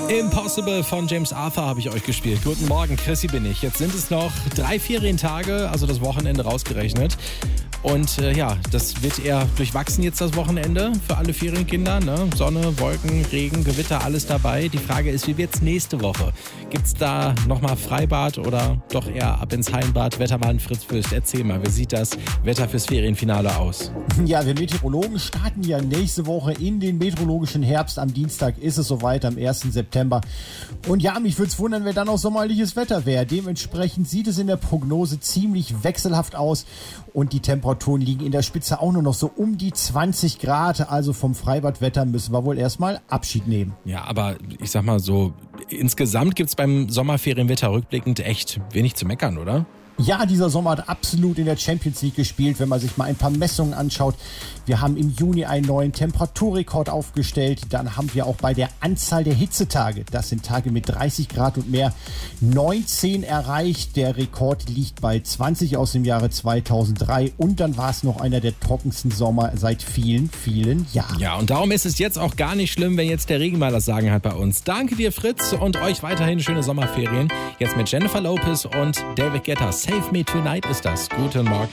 Impossible von James Arthur habe ich euch gespielt. Guten Morgen, Chrissy bin ich. Jetzt sind es noch 3 Ferientage, also das Wochenende rausgerechnet. Und das wird eher durchwachsen jetzt das Wochenende für alle Ferienkinder. Ne? Sonne, Wolken, Regen, Gewitter, alles dabei. Die Frage ist, wie wird's nächste Woche? Gibt's da nochmal Freibad oder doch eher ab ins Hallenbad? Wettermann Fritz Fürst, erzähl mal, wie sieht das Wetter fürs Ferienfinale aus? Ja, wir Meteorologen starten ja nächste Woche in den meteorologischen Herbst. Am Dienstag ist es soweit, am 1. September. Und ja, mich würde es wundern, wenn dann auch sommerliches Wetter wäre. Dementsprechend sieht es in der Prognose ziemlich wechselhaft aus. Und die Temperaturen liegen in der Spitze auch nur noch so um die 20 Grad. Also vom Freibadwetter müssen wir wohl erstmal Abschied nehmen. Ja, aber ich sag mal so, insgesamt gibt's beim Sommerferienwetter rückblickend echt wenig zu meckern, oder? Ja, dieser Sommer hat absolut in der Champions League gespielt, wenn man sich mal ein paar Messungen anschaut. Wir haben im Juni einen neuen Temperaturrekord aufgestellt. Dann haben wir auch bei der Anzahl der Hitzetage, das sind Tage mit 30 Grad und mehr, 19 erreicht. Der Rekord liegt bei 20 aus dem Jahre 2003. Und dann war es noch einer der trockensten Sommer seit vielen, vielen Jahren. Ja, und darum ist es jetzt auch gar nicht schlimm, wenn jetzt der Regen mal das Sagen hat bei uns. Danke dir, Fritz, und euch weiterhin schöne Sommerferien. Jetzt mit Jennifer Lopez und David Guetta. Save Me Tonight ist das. Guten Morgen.